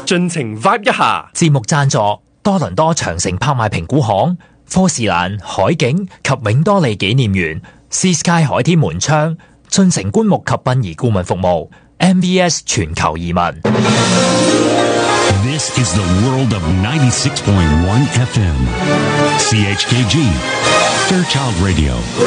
盡情 vibe 一下。 節目贊助多倫多長城拍賣評估行、科士蘭海景及永多利紀念園、Sea Sky 海天門窗、進城棺木及殯儀顧問服務、MBS 全球移民。 This is the world of 96.1 FM. CHKG, Fairchild Radio.